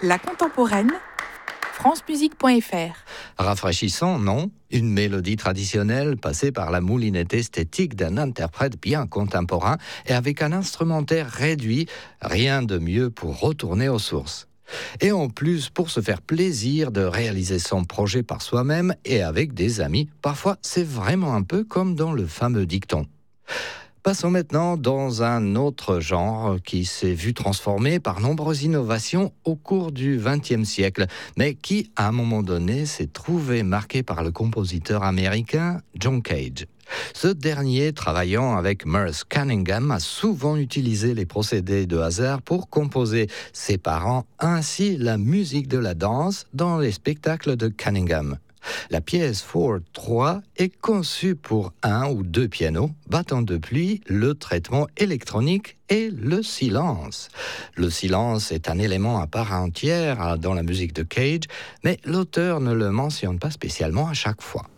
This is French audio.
La contemporaine, francemusique.fr. Rafraîchissant, non ? Une mélodie traditionnelle passée par la moulinette esthétique d'un interprète bien contemporain et avec un instrumentaire réduit, rien de mieux pour retourner aux sources. Et en plus, pour se faire plaisir de réaliser son projet par soi-même et avec des amis, parfois c'est vraiment un peu comme dans le fameux dicton. Passons maintenant dans un autre genre qui s'est vu transformé par nombreuses innovations au cours du XXe siècle, mais qui, à un moment donné, s'est trouvé marqué par le compositeur américain John Cage. Ce dernier, travaillant avec Merce Cunningham, a souvent utilisé les procédés de hasard pour composer, séparant ainsi la musique de la danse dans les spectacles de Cunningham. La pièce Ford 3 est conçue pour un ou deux pianos, bâtons de pluie, le traitement électronique et le silence. Le silence est un élément à part entière dans la musique de Cage, mais l'auteur ne le mentionne pas spécialement à chaque fois.